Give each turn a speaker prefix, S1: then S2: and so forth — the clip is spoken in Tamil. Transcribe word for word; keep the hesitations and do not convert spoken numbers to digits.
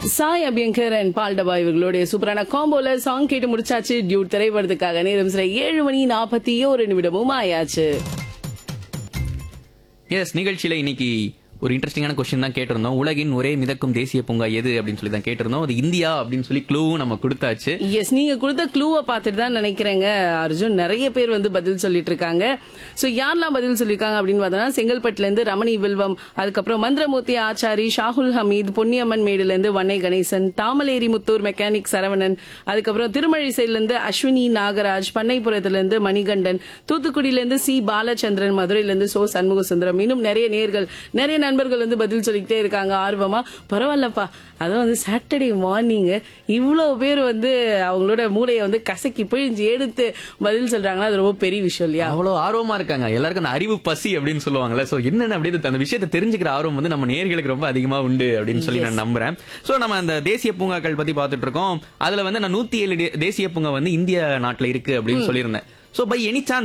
S1: சாய் அபியங்கர் அண்ட் பால்டபா இவர்களுடைய சூப்பரான காம்போல சாங் கேட்டு முடிச்சாச்சு. டியூட் திரைப்படத்துக்காக நேரம் சில ஏழு மணி நாற்பத்தி ஒரு நிமிடமும் ஆயாச்சு.
S2: எஸ், நிகழ்ச்சியில இன்னைக்கு ஒரு இன்ட்ரெஸ்டிங்கான கொஸ்டின் தான் கேட்டிருந்தோம். உலகின் ஒரே மிதக்கும் தேசிய பூங்கா எது அப்படின்னு சொல்லி தான் கேட்டிருந்தோம். அது இந்தியா அப்படின்னு சொல்லி க்ளூவும் நம்ம கொடுத்தாச்சு.
S1: எஸ், நீங்க கொடுத்த க்ளூவை பார்த்துட்டு தான் நினைக்கிறேங்க அர்ஜுன். நிறைய பேர் வந்து பதில் சொல்லிட்டு இருக்காங்க. சோ யாரெல்லாம் பதில் சொல்லியிருக்காங்க அப்படின்னு பார்த்தோம்னா, செங்கல்பட்டுல இருந்து ரமணி வில்வம், அதுக்கப்புறம் மந்திரமூர்த்தி ஆச்சாரி, ஷாகுல் ஹமீத், பொன்னியம்மன் மேடுல இருந்து வன்னை கணேசன், தாமலேரி முத்தூர் மெக்கானிக் சரவணன், அதுக்கப்புறம் திருமழிசையில இருந்து அஸ்வினி நாகராஜ், பண்ணைப்புறத்துல இருந்து மணிகண்டன், தூத்துக்குடியில இருந்து சி பாலச்சந்திரன், மதுரையில இருந்து சோ சண்முக சுந்தரம், இன்னும் நிறைய நேர்கள் நிறைய நண்பர்கள் வந்து பதில் சொல்லிக்கிட்டே இருக்காங்க ஆர்வமா. பரவாயில்லப்பா, அதான் வந்து சாட்டர்டே மார்னிங் இவ்வளவு பேர் வந்து அவங்களோட மூளையை வந்து கசக்கி பிழிஞ்சு எடுத்து பதில் சொல்றாங்கன்னா அது ரொம்ப பெரிய விஷயம் இல்லையா?
S2: அவ்வளவு ஆர்வமா இருக்காங்க எல்லாருக்கும். அந்த அறிவு பசி அப்படின்னு சொல்லுவாங்கல்ல, சோ என்னென்ன அப்படி அந்த விஷயத்தை தெரிஞ்சுக்கிற ஆர்வம் வந்து நம்ம நேர்களுக்கு ரொம்ப அதிகமா உண்டு அப்படின்னு சொல்லி நான் நம்புறேன். சோ நம்ம அந்த தேசிய பூங்காக்கள் பத்தி பார்த்துட்டு இருக்கோம். அதுல வந்து நான் நூத்தி ஏழு தேசிய பூங்கா வந்து இந்திய நாட்டுல இருக்கு அப்படின்னு சொல்லியிருந்தேன். So by any chance